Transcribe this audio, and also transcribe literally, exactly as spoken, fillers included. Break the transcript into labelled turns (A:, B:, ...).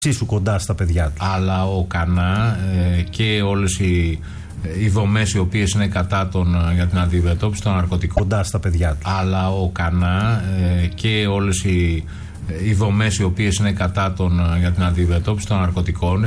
A: Εξίσου κοντά στα παιδιά του.
B: Αλλά ο Κανά ε, και όλες οι, οι δομές οι οποίες είναι κατά των, για την αντιμετώπιση των ναρκωτικών.
A: Κοντά στα παιδιά του.
B: Αλλά ο Κανά ε, και όλες οι, οι δομές οι οποίες είναι κατά των, για την αντιμετώπιση των ναρκωτικών.